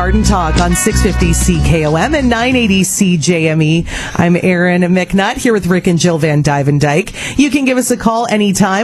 Garden Talk on 650 CKOM and 980 CJME. I'm Erin McNutt here with Rick and Jill Van Dyke. You can give us a call anytime,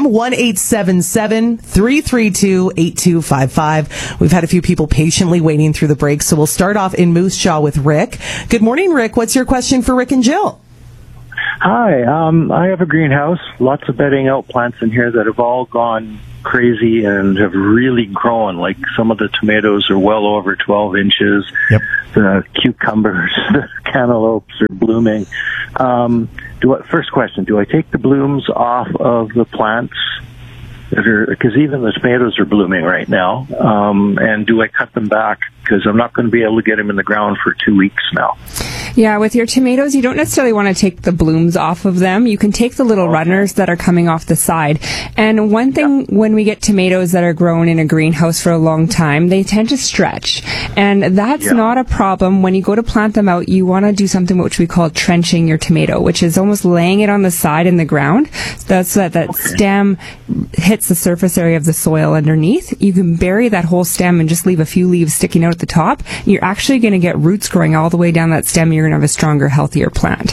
1-877-332-8255. We've had a few people patiently waiting through the break, so we'll start off in Moose Jaw with Rick. Good morning, Rick. What's your question for Rick and Jill? Hi, I have a greenhouse, lots of bedding out plants in here that have all gone crazy and have really grown. Like some of the tomatoes are well over 12 inches. Yep. The cucumbers, the cantaloupes are blooming. First question, do I take the blooms off of the plants? Because even the tomatoes are blooming right now. And do I cut them back? Because I'm not going to be able to get them in the ground for 2 weeks now. Yeah, with your tomatoes, you don't necessarily want to take the blooms off of them. You can take the little runners that are coming off the side. And one thing, when we get tomatoes that are grown in a greenhouse for a long time, they tend to stretch. And that's not a problem. When you go to plant them out, you want to do something which we call trenching your tomato, which is almost laying it on the side in the ground. That's so that stem hits the surface area of the soil underneath. You can bury that whole stem and just leave a few leaves sticking out at the top. You're actually going to get roots growing all the way down that stem. You're going to have a stronger, healthier plant.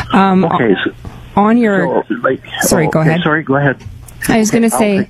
On your... go ahead. Sorry, go ahead. I was going to say...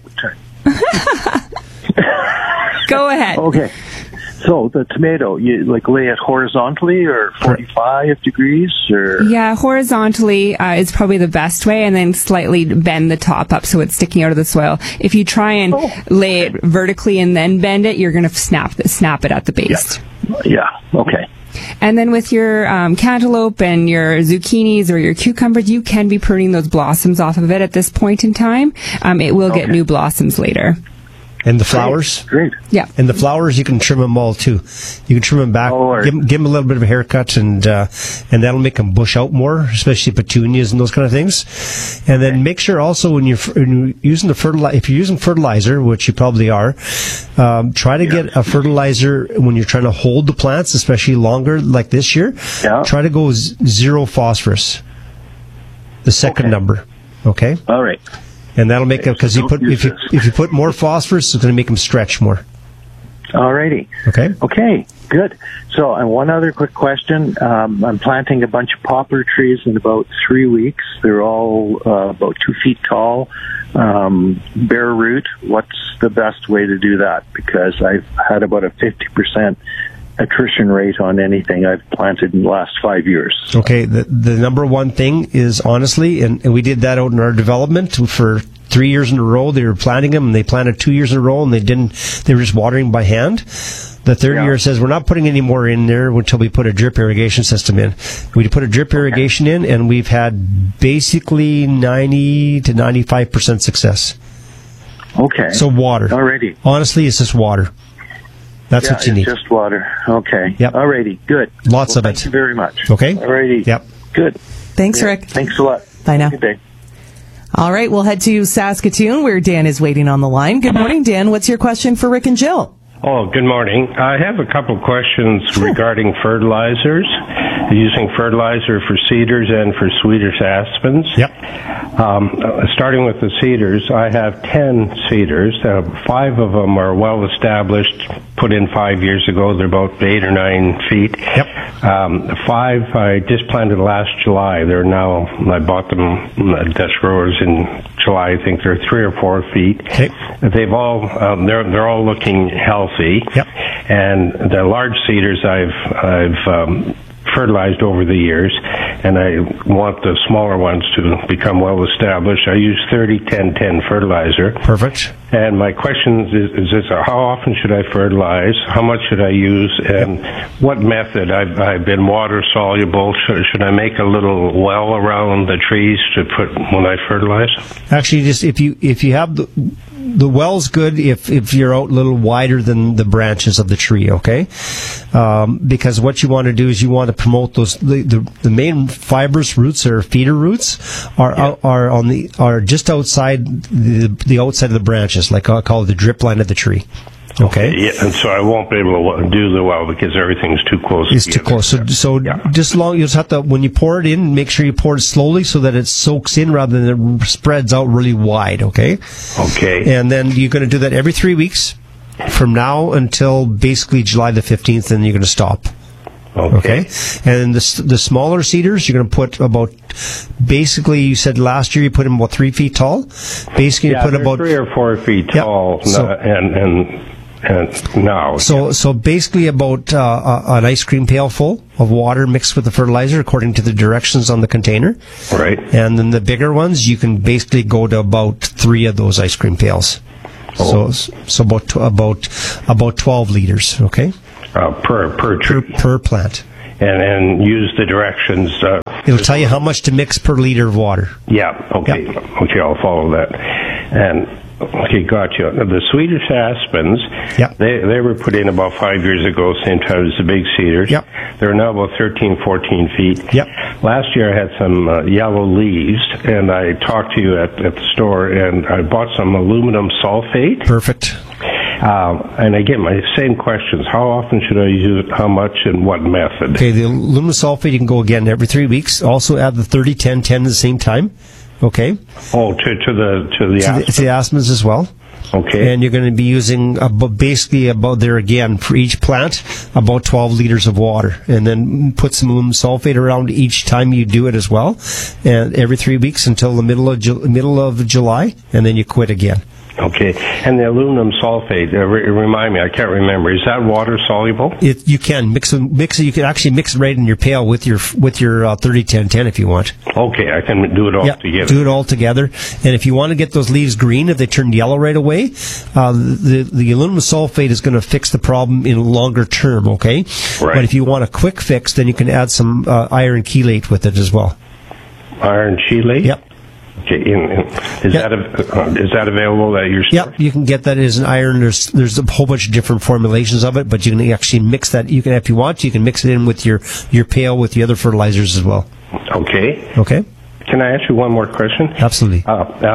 Go ahead. Okay. So the tomato, you lay it horizontally or 45 degrees? Or? Yeah, horizontally is probably the best way, and then slightly bend the top up so it's sticking out of the soil. If you try and lay it vertically and then bend it, you're going to snap it at the base. Yeah, okay. And then with your cantaloupe and your zucchinis or your cucumbers, you can be pruning those blossoms off of it at this point in time. It will get new blossoms later. And the flowers? Great. Yeah. And the flowers, you can trim them all, too. You can trim them back, give them a little bit of a haircut, and that'll make them bush out more, especially petunias and those kind of things. And then make sure also when you're using if you're using fertilizer, which you probably are, try to get a fertilizer when you're trying to hold the plants, especially longer, like this year. Yeah. Try to go zero phosphorus, the second number. Okay? All right. And that'll make it, because if you put more phosphorus, it's going to make them stretch more. Alrighty. Okay, good. So, and one other quick question. I'm planting a bunch of poplar trees in about 3 weeks. They're all about 2 feet tall, bare root. What's the best way to do that? Because I've had about a 50% attrition rate on anything I've planted in the last 5 years. Okay, the number one thing is, honestly, and we did that out in our development for 3 years in a row. They were planting them, and they planted 2 years in a row, and they were just watering by hand. The third year says we're not putting any more in there until we put a drip irrigation system in. We put a drip irrigation in, and we've had basically 90 to 95% success. Okay. So water. Alrighty. Honestly, it's just water. That's what you need. Just water. Okay. Yep. Alrighty. Good. Lots of it. Thank you very much. Okay. Alrighty. Yep. Good. Thanks, Rick. Thanks a lot. Bye now. Good day. All right, we'll head to Saskatoon, where Dan is waiting on the line. Good morning, Dan. What's your question for Rick and Jill? Oh, good morning. I have a couple questions regarding fertilizers, using fertilizer for cedars and for Swedish aspens. Yep. Starting with the cedars, I have 10 cedars. 5 of them are well established, put in 5 years ago. They're about 8 or 9 feet. Yep. 5 I just planted last July. I bought them at Dutch Growers in July. I think they're 3 or 4 feet. Okay. They've all they're all looking healthy. Yep. And the large cedars I've fertilized over the years, and I want the smaller ones to become well established. I use 30-10-10 fertilizer. Perfect. And my question is this: how often should I fertilize? How much should I use? And what method? I've been water soluble. Should I make a little well around the trees to put when I fertilize? Actually, just if you have the well's good if you're out a little wider than the branches of the tree, okay? Because what you want to do is you want to promote those the main fibrous roots or feeder roots are just outside the outside of the branches, like I call it the drip line of the tree. Okay. Yeah, and so I won't be able to do the well because everything's too close. It's too close. So just you just have to, when you pour it in, make sure you pour it slowly so that it soaks in rather than it spreads out really wide. Okay. Okay. And then you're going to do that every 3 weeks. from now until basically July the 15th, and you're going to stop. Okay. And the smaller cedars, you're going to put about, basically, you said last year you put them about 3 feet tall. Basically, you put about 3 or 4 feet tall, and now. So basically about an ice cream pail full of water mixed with the fertilizer according to the directions on the container. Right. And then the bigger ones, you can basically go to about 3 of those ice cream pails. So about 12 liters, okay? Per tree. Per plant. And use the directions. It'll tell you how much to mix per liter of water. Yeah, okay. Yep. Okay, I'll follow that. And, okay, gotcha. The Swedish aspens, they were put in about 5 years ago, same time as the big cedars. Yep. They're now about 13, 14 feet. Yep. Last year I had some yellow leaves, and I talked to you at the store, and I bought some aluminum sulfate. Perfect. And again, my same questions. How often should I use it? How much and what method? Okay, the aluminum sulfate, you can go again every 3 weeks. Also add the 30-10-10 at the same time. Okay. Oh, to the aspens as well. Okay. And you're going to be using basically about there again for each plant about 12 liters of water, and then put some aluminum sulfate around each time you do it as well, and every 3 weeks until the middle of July, and then you quit again. Okay, and the aluminum sulfate, remind me, I can't remember. Is that water soluble? You can mix it. You can actually mix it right in your pail with your 30-10-10 if you want. Okay, I can do it all together. Do it all together. And if you want to get those leaves green, if they turn yellow right away, the aluminum sulfate is going to fix the problem in longer term. Okay, right. But if you want a quick fix, then you can add some iron chelate with it as well. Iron chelate? Yep. Okay, is that available at your store? Yep, you can get that as an iron. There's a whole bunch of different formulations of it, but you can actually mix that. You can, if you want, you can mix it in with your pail with the other fertilizers as well. Okay. Can I ask you one more question? Absolutely.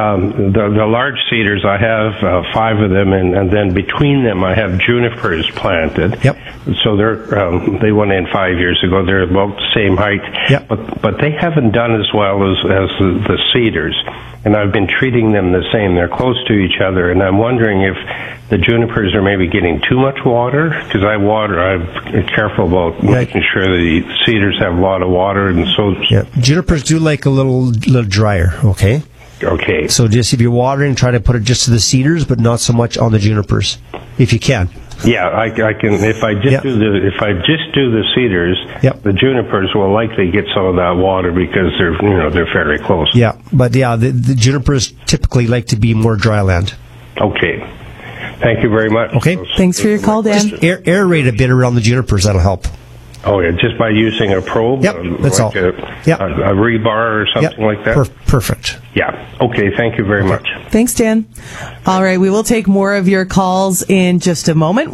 The large cedars, I have 5 of them, and then between them I have junipers planted. Yep. So they went in 5 years ago. They're about the same height. Yep. But they haven't done as well as the cedars. And I've been treating them the same. They're close to each other, and I'm wondering if the junipers are maybe getting too much water, because I'm careful about making sure the cedars have a lot of water, and so. Yeah, junipers do like a little drier. Okay. Okay. So just if you're watering, try to put it just to the cedars, but not so much on the junipers, if you can. Yeah, I can. If I just do the cedars, the junipers will likely get some of that water because they're fairly close. Yeah, but the junipers typically like to be more dry land. Okay. Thank you very much. Okay. Thanks for your call, Dan. Just aerate a bit around the junipers. That'll help. Oh, yeah, just by using a probe? Yep, that's all. A rebar or something like that? Perfect. Yeah. Okay, thank you very much. Thanks, Dan. All right, we will take more of your calls in just a moment.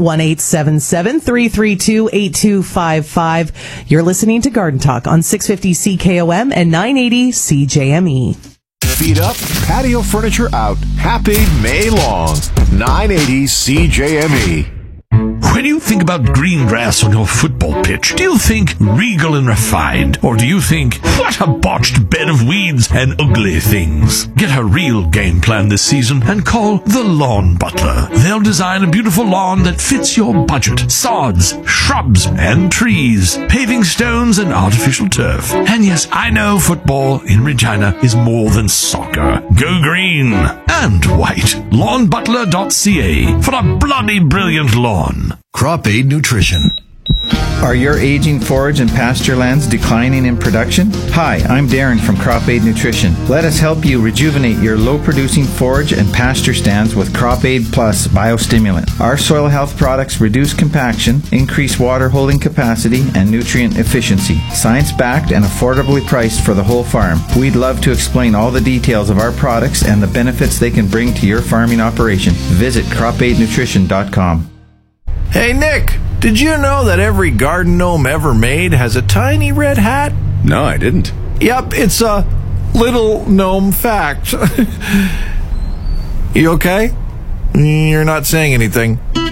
1-877-332-8255. You're listening to Garden Talk on 650 CKOM and 980 CJME. Feet up, patio furniture out. Happy May long. 980 CJME. When you think about green grass on your football pitch, do you think regal and refined? Or do you think, what a botched bed of weeds and ugly things? Get a real game plan this season and call the Lawn Butler. They'll design a beautiful lawn that fits your budget. Sods, shrubs, and trees, paving stones, and artificial turf. And yes, I know football in Regina is more than soccer. Go green and white. LawnButler.ca for a bloody brilliant lawn. Crop Aid Nutrition. Are your aging forage and pasture lands declining in production? Hi, I'm Darren from Crop Aid Nutrition. Let us help you rejuvenate your low-producing forage and pasture stands with Crop Aid Plus Biostimulant. Our soil health products reduce compaction, increase water holding capacity, and nutrient efficiency. Science-backed and affordably priced for the whole farm. We'd love to explain all the details of our products and the benefits they can bring to your farming operation. Visit cropaidnutrition.com. Hey, Nick, did you know that every garden gnome ever made has a tiny red hat? No, I didn't. Yep, it's a little gnome fact. You okay? You're not saying anything.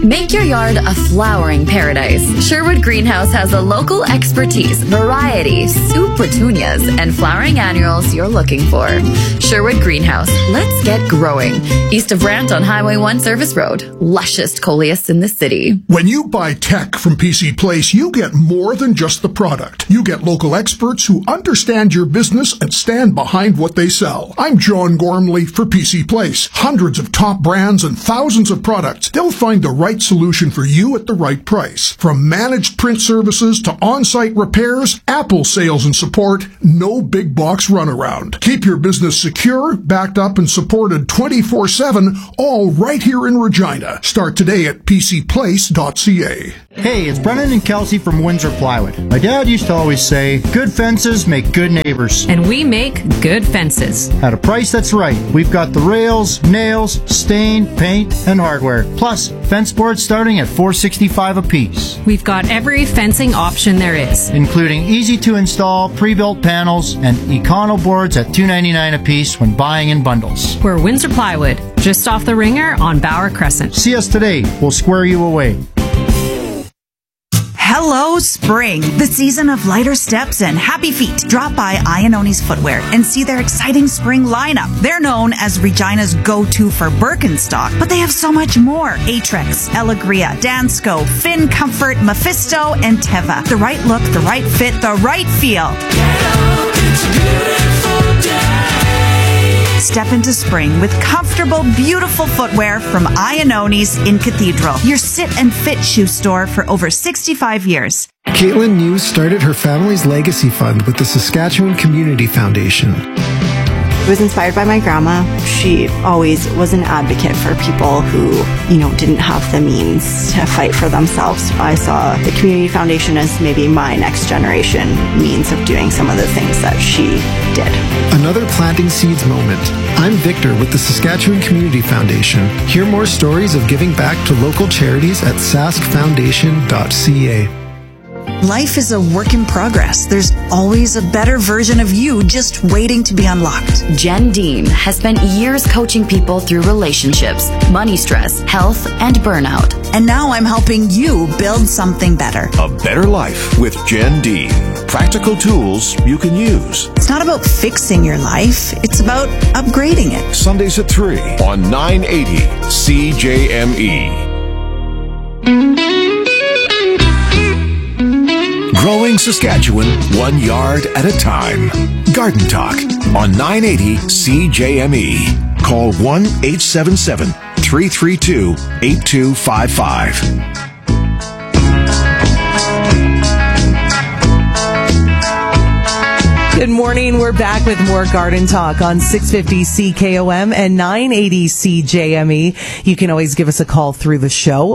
Make your yard a flowering paradise. Sherwood Greenhouse has the local expertise, variety, soup petunias, and flowering annuals you're looking for. Sherwood Greenhouse. Let's get growing. East of Brant on Highway 1 Service Road. Luscious coleus in the city. When you buy tech from PC Place, you get more than just the product. You get local experts who understand your business and stand behind what they sell. I'm John Gormley for PC Place. Hundreds of top brands and thousands of products. They'll find the right solution for you at the right price. From managed print services to on-site repairs, Apple sales and support, no big box runaround. Keep your business secure, backed up and supported 24/7, all right here in Regina. Start today at pcplace.ca. Hey, it's Brennan and Kelsey from Windsor Plywood. My dad used to always say, good fences make good neighbors. And we make good fences. At a price that's right. We've got the rails, nails, stain, paint, and hardware. Plus, fence boards starting at $4.65 a piece. We've got every fencing option there is, including easy-to-install, pre-built panels, and Econo boards at $2.99 a piece when buying in bundles. We're Windsor Plywood, just off the Ringer on Bauer Crescent. See us today. We'll square you away. Hello, spring, the season of lighter steps and happy feet. Drop by Iannoni's Footwear and see their exciting spring lineup. They're known as Regina's go-to for Birkenstock, but they have so much more. Aetrex, Elegria, Dansko, Finn Comfort, Mephisto, and Teva. The right look, the right fit, the right feel. Step into spring with comfortable, beautiful footwear from Iannoni's in Cathedral, your sit and fit shoe store for over 65 years. Caitlin News started her family's legacy fund with the Saskatchewan Community Foundation. I was inspired by my grandma. She always was an advocate for people who, didn't have the means to fight for themselves. I saw the Community Foundation as maybe my next generation means of doing some of the things that she did. Another planting seeds moment. I'm Victor with the Saskatchewan Community Foundation. Hear more stories of giving back to local charities at saskfoundation.ca. Life is a work in progress. There's always a better version of you just waiting to be unlocked. Jen Dean has spent years coaching people through relationships, money stress, health, and burnout. And now I'm helping you build something better. A better life with Jen Dean. Practical tools you can use. It's not about fixing your life. It's about upgrading it. Sundays at 3 on 980 CJME. Growing Saskatchewan, 1 yard at a time. Garden Talk on 980 CJME. Call 1-877-332-8255. Good morning. We're back with more Garden Talk on 650 CKOM and 980 CJME. You can always give us a call through the show,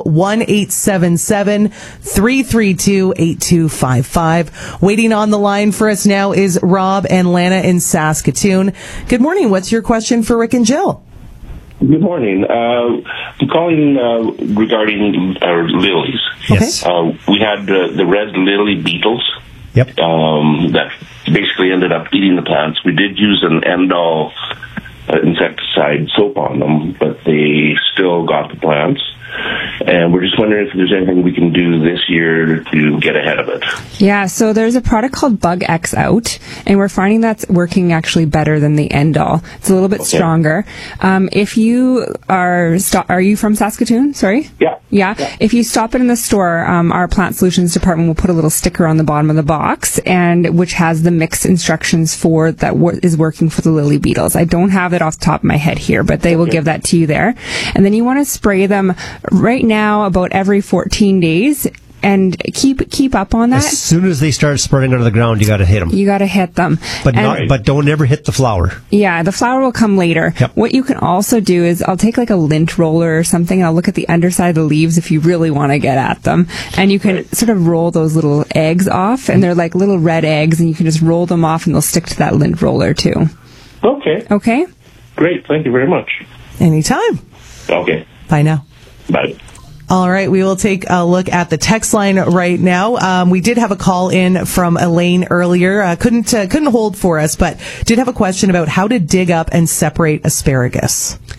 1-877-332-8255. Waiting on the line for us now is Rob and Lana in Saskatoon. Good morning. What's your question for Rick and Jill? Good morning. I'm calling regarding our lilies. Yes. We had the red lily beetles. Yep. That basically ended up eating the plants. We did use an end-all insecticide soap on them, but they still got the plants. And we're just wondering if there's anything we can do this year to get ahead of it. Yeah, so there's a product called Bug X Out, and we're finding that's working actually better than the End-All. It's a little bit stronger. If you are you from Saskatoon? Sorry? Yeah. If you stop it in the store, our Plant Solutions department will put a little sticker on the bottom of the box, and which has the mix instructions for that is working for the lily beetles. I don't have it off the top of my head here, but they will give that to you there. And then you want to spray them right now about every 14 days and keep up on that. As soon as they start spreading under the ground, you got to hit them. You got to hit them. But don't ever hit the flower. Yeah, the flower will come later. Yep. What you can also do is I'll take like a lint roller or something and I'll look at the underside of the leaves if you really want to get at them. And you can sort of roll those little eggs off, and they're like little red eggs, and you can just roll them off and they'll stick to that lint roller too. Okay? Great. Thank you very much. Anytime. Okay. Bye now. Bye. All right, we will take a look at the text line right now. We did have a call in from Elaine earlier. Couldn't hold for us, but did have a question about how to dig up and separate asparagus.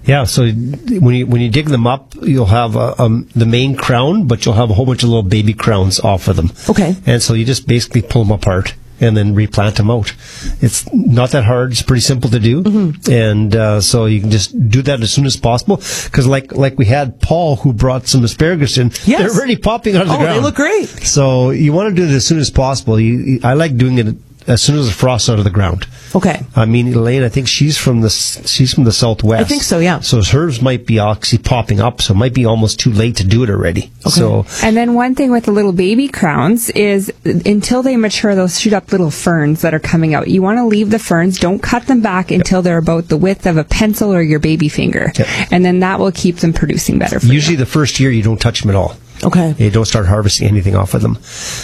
Yeah, so when you dig them up, you'll have the main crown, but you'll have a whole bunch of little baby crowns off of them. Okay. And so you just basically pull them apart and then replant them out. It's not that hard. It's pretty simple to do. Mm-hmm. And so you can just do that as soon as possible. Because like we had Paul who brought some asparagus in. Yes. They're already popping out of the ground. Oh, they look great. So you want to do it as soon as possible. I like doing it as soon as the frost's out of the ground. Okay. I mean, Elaine, I think she's from the Southwest. I think so, yeah. So hers might be actually popping up, so it might be almost too late to do it already. Okay. So, and then one thing with the little baby crowns is until they mature, they'll shoot up little ferns that are coming out. You want to leave the ferns, don't cut them back until they're about the width of a pencil or your baby finger. Yep. And then that will keep them producing better for Usually the first year you don't touch them at all. Okay. You don't start harvesting anything off of them.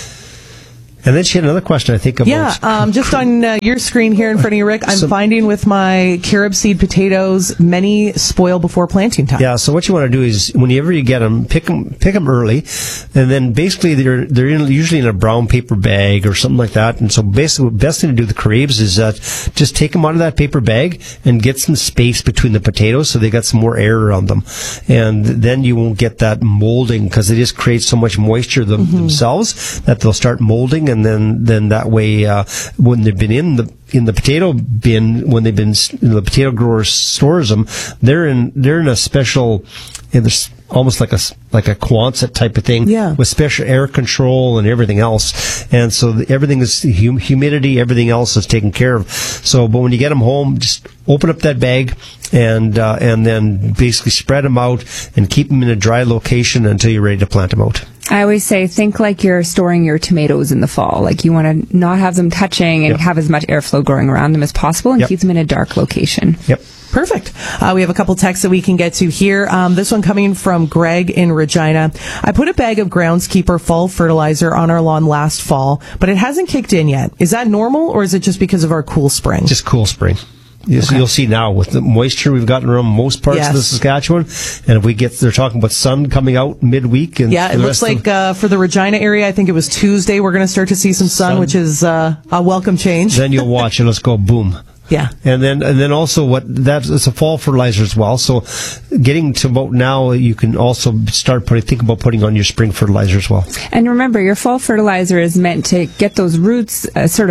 And then she had another question, I think, about... just on your screen here in front of you, Rick, I'm finding with my carob seed potatoes, many spoil before planting time. Yeah, so what you want to do is, whenever you get them, pick them early, and then basically they're usually in a brown paper bag or something like that. And so basically the best thing to do with the crabes is just take them out of that paper bag and get some space between the potatoes so they got some more air around them. And then you won't get that molding, because they just create so much moisture themselves that they'll start molding. And then that way, when they've been in the potato bin, when they've been the potato grower stores them, they're in a special, there's almost like a Quonset type of thing, with special air control and everything else. And so everything is humidity, everything else is taken care of. So, but when you get them home, just open up that bag and then basically spread them out and keep them in a dry location until you're ready to plant them out. I always say, think like you're storing your tomatoes in the fall. Like you want to not have them touching and have as much airflow going around them as possible and keep them in a dark location. Yep. Perfect. We have a couple texts that we can get to here. This one coming from Greg in Regina. I put a bag of Groundskeeper fall fertilizer on our lawn last fall, but it hasn't kicked in yet. Is that normal, or is it just because of our cool spring? Just cool spring. You'll see now with the moisture we've gotten around most parts of the Saskatchewan, and if they're talking about sun coming out midweek. And it looks like for the Regina area, I think it was Tuesday, we're going to start to see some sun, which is a welcome change. Then you'll watch and let's go boom. Yeah. And then also it's a fall fertilizer as well. So getting to about now, you can also think about putting on your spring fertilizer as well. And remember, your fall fertilizer is meant to get those roots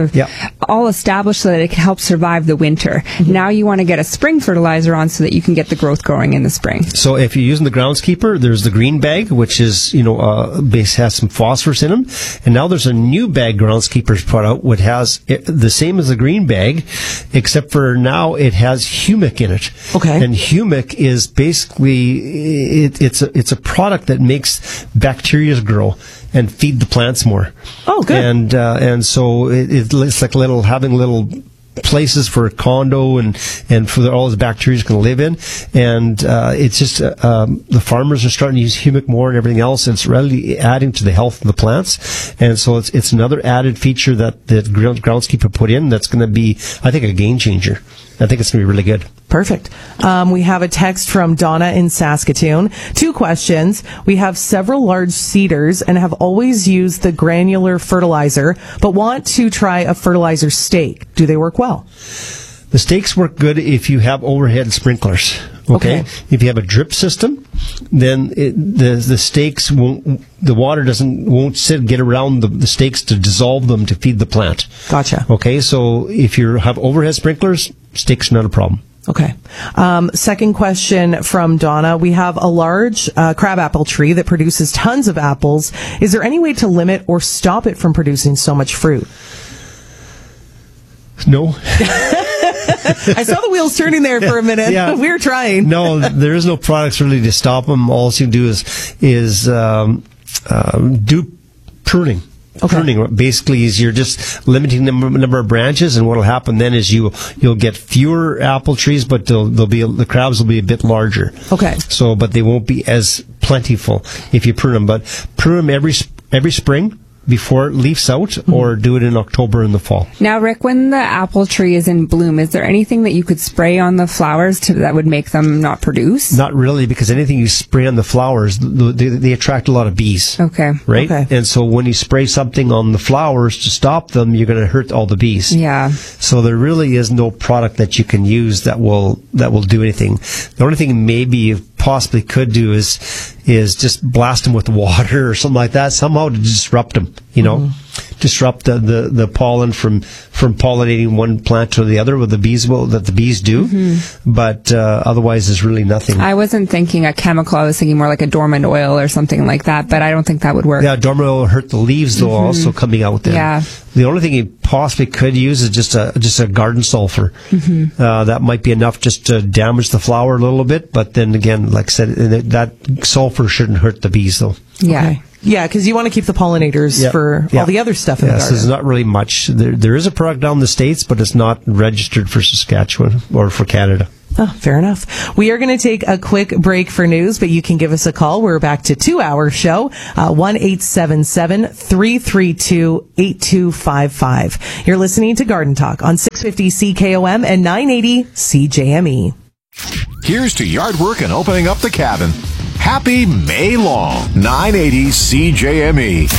all established so that it can help survive the winter. Mm-hmm. Now you want to get a spring fertilizer on so that you can get the growth going in the spring. So if you're using the Groundskeeper, there's the green bag, which is, has some phosphorus in them. And now there's a new bag Groundskeeper's put out, which has the same as the green bag, except for now it has humic in it. Okay. And humic is basically it's a product that makes bacteria grow and feed the plants more. Oh, good. And so it's like having little places for a condo and for all the bacteria can live in, and it's just the farmers are starting to use humic more and everything else, and it's really adding to the health of the plants. And so it's another added feature that Groundskeeper put in that's going to be, I think, a game changer. I think it's going to be really good. Perfect. We have a text from Donna in Saskatoon. 2 questions. We have several large cedars and have always used the granular fertilizer, but want to try a fertilizer stake. Do they work well? The stakes work good if you have overhead sprinklers. Okay. If you have a drip system, then the stakes the water won't get around the stakes to dissolve them to feed the plant. Gotcha. Okay. So if you have overhead sprinklers, stakes not a problem. Okay. Second question from Donna. We have a large crabapple tree that produces tons of apples. Is there any way to limit or stop it from producing so much fruit? No. I saw the wheels turning there for a minute. Yeah. We were trying. No, there is no products really to stop them. All you do is do pruning. Okay. Pruning basically is you're just limiting the number of branches, and what will happen then is you'll get fewer apple trees, but the crabs will be a bit larger. Okay. So, but they won't be as plentiful if you prune them. But prune them every spring. before it leaves out, or do it in October in the fall. Now, Rick, when the apple tree is in bloom, is there anything that you could spray on the flowers that would make them not produce? Not really, because anything you spray on the flowers, they attract a lot of bees. Okay. Right? Okay. And so when you spray something on the flowers to stop them, you're going to hurt all the bees. Yeah. So there really is no product that you can use that will do anything. The only thing maybe you possibly could do is just blast them with water or something like that, somehow to disrupt them, disrupt the pollen from pollinating one plant to the other with the bees, that the bees do. But otherwise there's really nothing. I wasn't thinking a chemical, I was thinking more like a dormant oil or something like that, but I don't think that would work. Yeah, dormant oil will hurt the leaves though, also coming out there. Yeah. The only thing you possibly could use is just a garden sulfur. That might be enough just to damage the flower a little bit, but then again, like I said, that sulfur shouldn't hurt the bees though. Yeah. Okay. Yeah, because you want to keep the pollinators for all the other stuff in the garden. There's not really much. There is a product down in the States, but it's not registered for Saskatchewan or for Canada. Oh, fair enough. We are going to take a quick break for news, but you can give us a call. We're back to 2-hour show, 1-877-332-8255. You're listening to Garden Talk on 650 CKOM and 980 CJME. Here's to yard work and opening up the cabin. Happy May long, 980 CJME.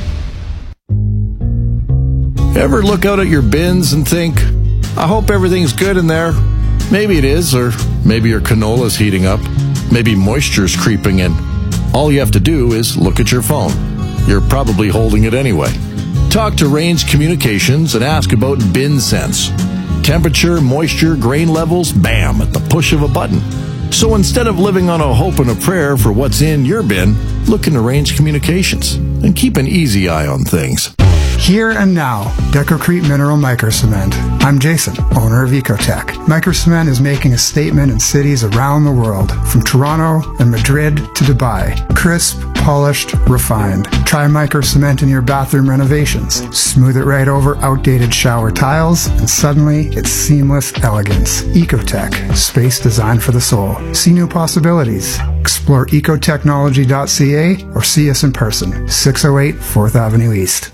Ever look out at your bins and think, I hope everything's good in there? Maybe it is, or maybe your canola's heating up. Maybe moisture's creeping in. All you have to do is look at your phone. You're probably holding it anyway. Talk to Range Communications and ask about Bin Sense. Temperature, moisture, grain levels, bam, at the push of a button. So instead of living on a hope and a prayer for what's in your bin, look into Range Communications and keep an easy eye on things. Here and now, Decocrete Mineral Microcement. I'm Jason, owner of Ecotech. Microcement is making a statement in cities around the world, from Toronto and Madrid to Dubai. Crisp, polished, refined. Try Microcement in your bathroom renovations. Smooth it right over outdated shower tiles, and suddenly it's seamless elegance. Ecotech, space designed for the soul. See new possibilities. Explore ecotechnology.ca or see us in person, 608 4th Avenue East.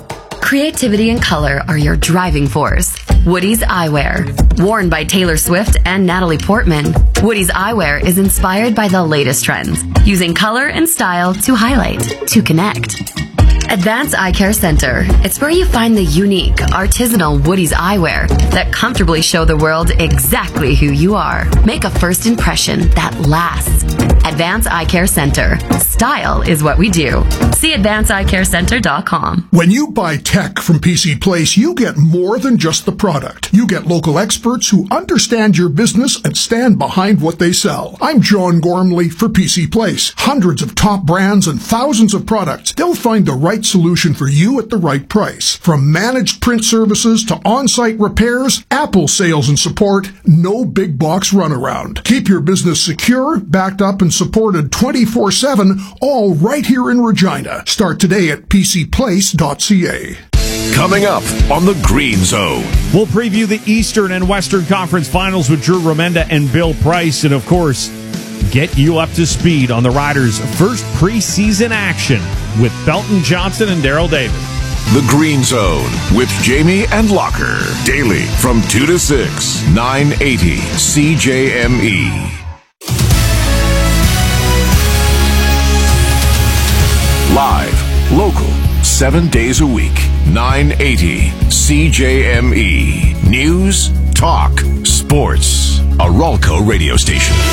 Creativity and color are your driving force. Woody's Eyewear. Worn by Taylor Swift and Natalie Portman, Woody's Eyewear is inspired by the latest trends, using color and style to highlight, to connect. Advanced Eye Care Center. It's where you find the unique, artisanal Woody's eyewear that comfortably show the world exactly who you are. Make a first impression that lasts. Advanced Eye Care Center. Style is what we do. See AdvancedEyeCareCenter.com. When you buy tech from PC Place, you get more than just the product. You get local experts who understand your business and stand behind what they sell. I'm John Gormley for PC Place. Hundreds of top brands and thousands of products. They'll find the right solution for you at the right price. From managed print services to on-site repairs, Apple sales and support, no big box runaround. Keep your business secure, backed up, and supported 24/7, all right here in Regina. Start today at pcplace.ca. Coming up on the Green Zone. We'll preview the Eastern and Western Conference Finals with Drew Remenda and Bill Price, and of course, get you up to speed on the Riders' first preseason action with Belton Johnson and Darryl David. The Green Zone with Jamie and Locker. Daily from 2 to 6, 980 CJME. Live, local, 7 days a week, 980 CJME. News, talk, sports. A Ralco radio station.